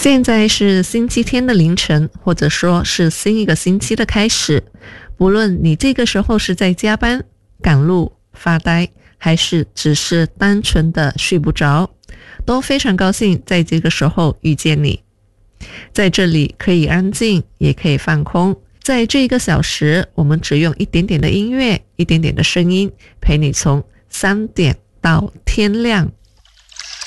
现在是星期天的凌晨，或者说是新一个星期的开始。不论你这个时候是在加班、赶路、发呆，还是只是单纯的睡不着，都非常高兴在这个时候遇见你。在这里可以安静，也可以放空。在这1个小时，我们只用一点点的音乐，一点点的声音，陪你从3点到天亮。